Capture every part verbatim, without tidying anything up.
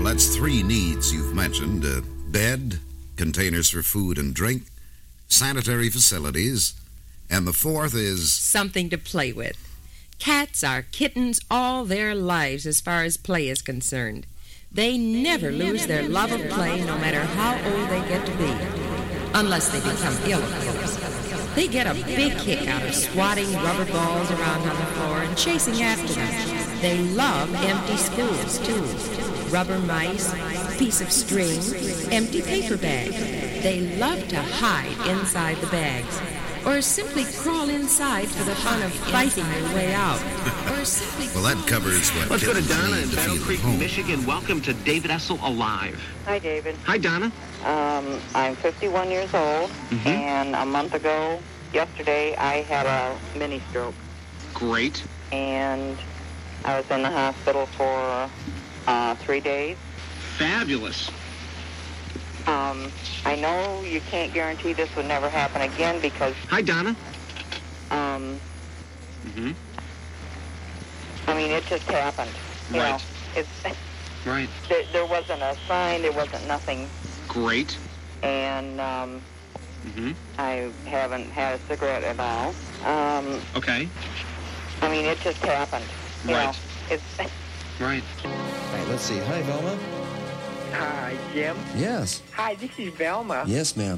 Well, that's three needs you've mentioned. Uh, bed, containers for food and drink, sanitary facilities, and the fourth is... something to play with. Cats are kittens all their lives as far as play is concerned. They never lose their love of play no matter how old they get to be. Unless they become ill, of course. They get a big kick out of swatting rubber balls around on the floor and chasing after them. They love empty spools, too. Rubber mice, piece of string, empty paper bag. They love to hide inside the bags. Or simply crawl inside for the fun of fighting their way out. Or simply well, that covers what Let's go to Donna in to Battle feel Creek, at home. Michigan. Welcome to David Essel Alive. Hi, David. Hi, Donna. Um, I'm fifty-one years old, Mhm. and a month ago, yesterday, I had a mini stroke, Great. and I was in the hospital for uh, three days. Fabulous. Um, I know you can't guarantee this would never happen again because, Hi, Donna. um, Mm-hmm. I mean, it just happened. You Right. know, it's Right. there, there wasn't a sign, there wasn't nothing, Great. and um, Mm-hmm. I haven't had a cigarette at all. Um, Okay. I mean, it just happened. You Right. know, it's. Right. All right, let's see. Hi, Velma. Hi, Jim. Yes. Hi, this is Velma. Yes, ma'am.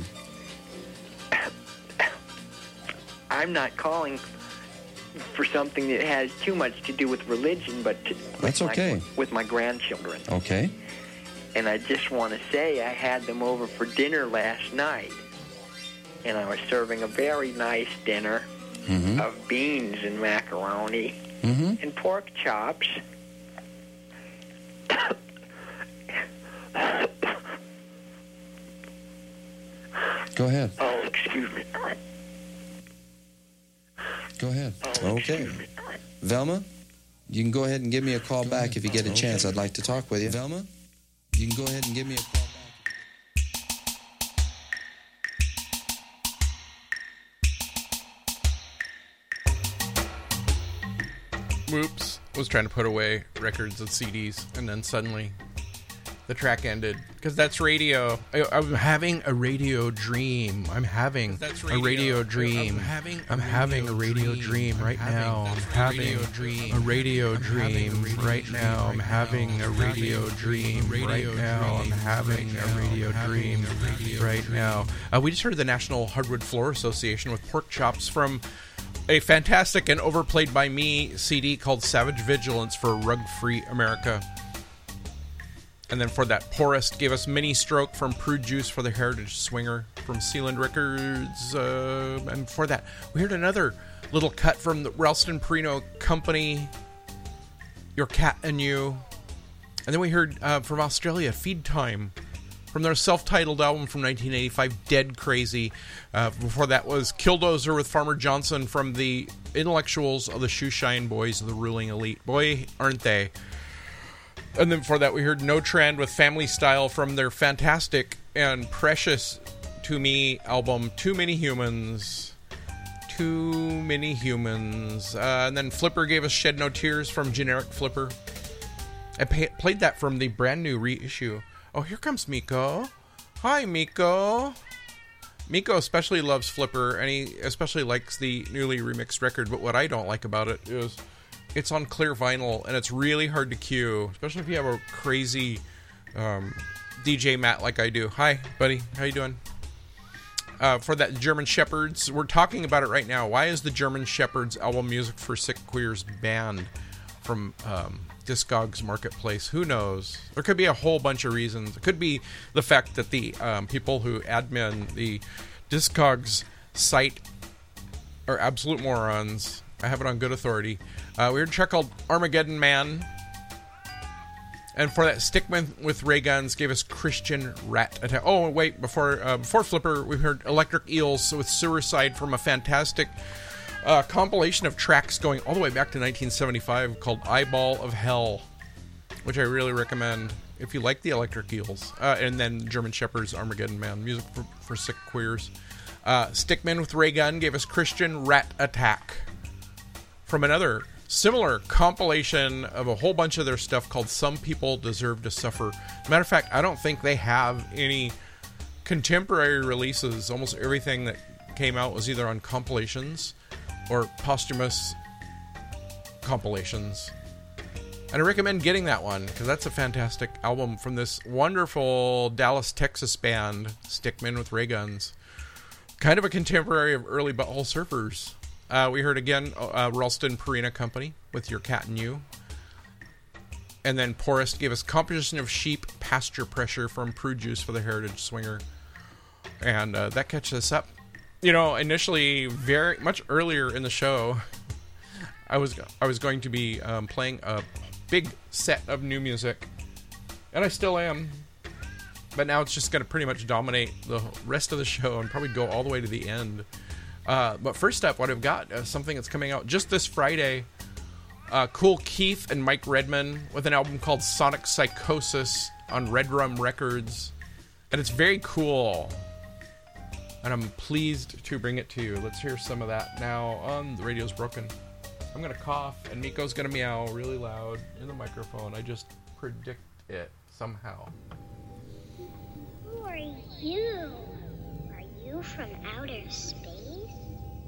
I'm not calling for something that has too much to do with religion, but to, That's with okay. My, with my grandchildren. Okay. And I just want to say I had them over for dinner last night, and I was serving a very nice dinner Mm-hmm. of beans and macaroni Mm-hmm. and pork chops. Go ahead. Oh, excuse me. Go ahead. Oh, Okay. excuse me. Velma, you can go ahead and give me a call back if you get a chance. I'd like to talk with you. Velma, you can go ahead and give me a call back. Whoops. Was trying to put away records and C Ds, and then suddenly the track ended. Because that's radio. I, I'm having a radio dream. I'm having That's a radio radio. dream. I'm having a I'm having a radio radio dream dream. right I'm now. having- I'm that's having radio dream. a radio I'm having a dream radio right dream now. I'm right having now. a I'm radio having dream radio right now. I'm dream having right a now. radio I'm having dream a radio right dream. now. Uh, we just heard the National Hardwood Floor Association with Pork Chops from a fantastic and overplayed by me C D called Savage Vigilance for Rug-Free America. And then for that, Poorest gave us Mini Stroke from Prude Juice for the Heritage Swinger from Sealand Records. Uh, and for that, we heard another little cut from the Ralston Perino Company, Your Cat and You. And then we heard uh, from Australia, Feed Time, from their self-titled album from nineteen eighty-five, Dead Crazy. Uh, before that was Killdozer with Farmer Johnson from the Intellectuals of the Shoeshine Boys of the Ruling Elite. Boy, aren't they. And then before that we heard No Trend with Family Style from their fantastic and precious to me album, Too Many Humans. Too Many Humans. Uh, and then Flipper gave us Shed No Tears from Generic Flipper. I pay- played that from the brand new reissue. Oh, here comes Miko. Hi, Miko. Miko especially loves Flipper, and he especially likes the newly remixed record, but what I don't like about it is it's on clear vinyl, and it's really hard to cue, especially if you have a crazy um, D J Matt like I do. Hi, buddy. How you doing? Uh, for that German Shepherds, we're talking about it right now. Why is the German Shepherds album Music for Sick Queers banned from um, Discogs Marketplace? Who knows? There could be a whole bunch of reasons. It could be the fact that the um, people who admin the Discogs site are absolute morons. I have it on good authority. Uh, we heard a track called Armageddon Man. And for that, Stickman with Ray Guns gave us Christian Rat Attack. Oh, wait, before uh, before Flipper, we heard Electric Eels with Suicide from a fantastic uh, compilation of tracks going all the way back to nineteen seventy-five called Eyeball of Hell, which I really recommend if you like the Electric Eels. Uh, and then German Shepherd's Armageddon Man, music for, for sick queers. Uh, Stickman with Ray Gun gave us Christian Rat Attack from another similar compilation of a whole bunch of their stuff called Some People Deserve to Suffer. Matter of fact, I don't think they have any contemporary releases. Almost everything that came out was either on compilations or posthumous compilations. And I recommend getting that one because that's a fantastic album from this wonderful Dallas, Texas band, Stickmen with Ray Guns. Kind of a contemporary of early Butthole Surfers. Uh, we heard again uh, Ralston Purina Company with Your Cat and You. And then Porist gave us Composition of Sheep, Pasture Pressure from Prue Juice for the Heritage Swinger. And uh, that catches us up. You know, initially, very much earlier in the show, I was I was going to be um, playing a big set of new music. And I still am. But now it's just going to pretty much dominate the rest of the show and probably go all the way to the end. Uh, but first up, what I've got is something that's coming out just this Friday. Uh, Cool Keith and Mike Redman with an album called Sonic Psychosis on Red Rum Records. And it's very cool. And I'm pleased to bring it to you. Let's hear some of that now on The Radio's Broken. I'm going to cough and Miko's going to meow really loud in the microphone. I just predict it somehow. Who are you? Are you from outer space?